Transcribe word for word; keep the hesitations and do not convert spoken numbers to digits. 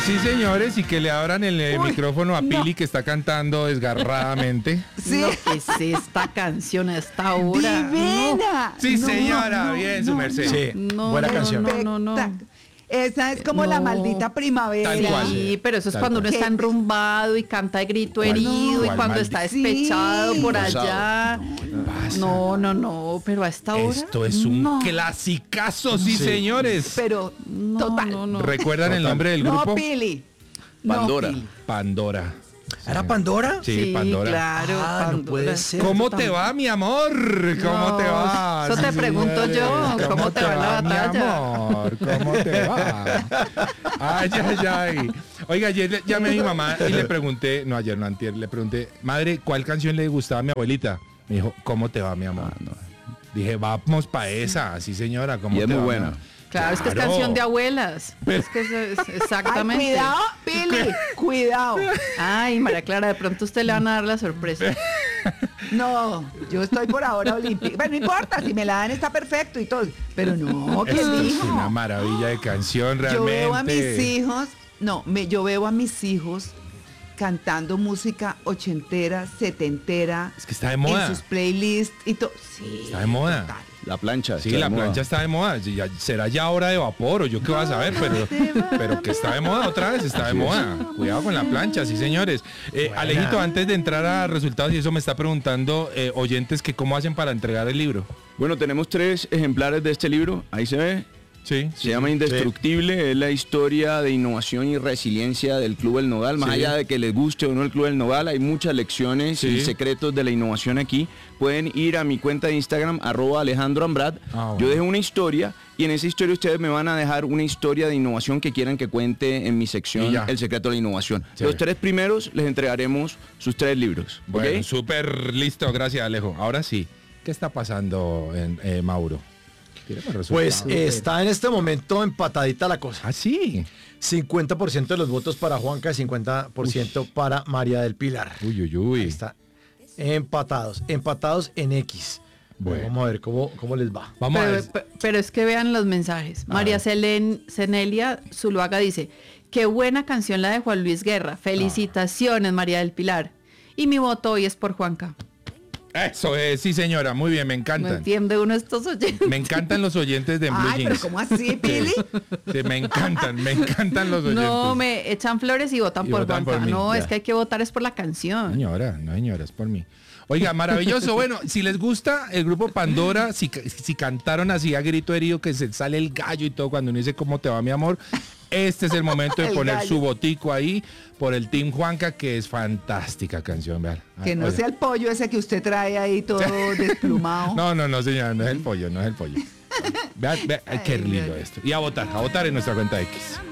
Sí, señores, y que le abran el, el Uy, micrófono a no. Pili, que está cantando desgarradamente. Sí. No, ¿qué es esta canción a esta hora? Divina. Sí, No, señora, no, bien, su no, merced. no. Sí, No, buena no, canción. no, no, no. Espectac- Esa es como la No. maldita primavera. Tal cual. Sí, pero eso es Tal cuando uno cual. está enrumbado y canta de grito ¿Cuál? herido y ¿Cuál cuando maldita? está despechado Sí. por Rosado. allá. No, no, no, pero a esta hora. Esto es un no. clasicazo, sí, Sí. señores. Pero No, total. no, no. ¿Recuerdan el nombre del grupo? No, Pili. No, Pandora. Pili. Pandora. ¿Era Pandora? Sí, Pandora. claro, Ah, no Pandora. puede ser. ¿Cómo te va, mi amor? ¿Cómo No, te va? eso te Sí, pregunto señores. yo, ¿cómo te va la mi batalla? amor? ¿Cómo te va? Ay, ay, ay. Oiga, ayer le- llamé a mi mamá y le pregunté, no, ayer no, antier, le pregunté, madre, ¿cuál canción le gustaba a mi abuelita? Me dijo, ¿cómo te va, mi amor? Dije, vamos pa' esa, sí, señora, ¿cómo Y es te muy va, buena. mi amor? Claro, es que es Claro. canción de abuelas. Es que es, es- Ay, exactamente. cuidado, Pili, cuidado. Ay, María Clara, de pronto usted le van a dar la sorpresa. No, yo estoy por ahora olímpica. Bueno, no importa, si me la dan está perfecto y todo. Pero no, ¿qué Esto es dijo? una maravilla de canción, Yo realmente. veo a mis hijos, no, me, yo veo a mis hijos cantando música ochentera, setentera. Es que está de moda. En sus playlists y todo. Sí. Está de moda. total. La plancha. Sí, está de la moda. plancha está de moda. Sí, ya- será ya hora de vapor o yo qué vas a ver, pero, pero que está de moda otra vez, está de moda. Cuidado con la plancha, sí, señores. Eh, Buena. Alejito, antes de entrar a resultados, y eso me está preguntando eh, oyentes que cómo hacen para entregar el libro. Bueno, tenemos tres ejemplares de este libro. Ahí se ve. Sí. Se llama Indestructible, es la historia de innovación y resiliencia del Club El Nodal. Más Sí. allá de que les guste o no el Club El Nodal, hay muchas lecciones Sí. y secretos de la innovación aquí. Pueden ir a mi cuenta de Instagram, arroba Alejandro Ambrad. Ah, bueno. Yo dejo una historia y en esa historia ustedes me van a dejar una historia de innovación que quieran que cuente en mi Y sección ya. El secreto de la innovación. Sí. Los tres primeros les entregaremos sus tres libros. ¿ok? Bueno, súper listo, gracias, Alejo. Ahora sí, ¿qué está pasando en eh, Mauro? Tírame los Pues resultados. eh, Está en este momento empatadita la cosa. Ah, sí. cincuenta por ciento de los votos para Juanca y cincuenta por ciento para María del Pilar. Uy, uy, uy. Ahí está. Empatados. Empatados en X. Bueno. Vamos a ver cómo, cómo les va. Vamos a Pero, ver. pe- pero es que vean los mensajes. A María ver. Selen, Cenelia Zuluaga dice, qué buena canción la de Juan Luis Guerra. Felicitaciones, María del Pilar. Y mi voto hoy es por Juanca. Eso es, sí, señora, muy bien, me ¿No encantan. entiende uno estos oyentes? Me encantan los oyentes de Blue Ay, pero Jeans. ¿cómo así, Pili? Sí, me encantan, me encantan los oyentes. No, me echan flores y votan Y por votan Juanca. por mí, no, ya. es que hay que votar es por la canción. Señora, no señora, es por mí. Oiga, maravilloso. Bueno, si les gusta el grupo Pandora, si, si cantaron así a grito herido que se sale el gallo y todo cuando uno dice cómo te va, mi amor, este es el momento de El poner gallo. su botico ahí por el Team Juanca, que es fantástica canción, vean. Que no Oiga. sea el pollo ese que usted trae ahí todo desplumado. No, no, no, señora, no es el pollo, no es el pollo. Vean, vean, ay, qué Ay, lindo ay. esto. Y a votar, a votar en nuestra cuenta X.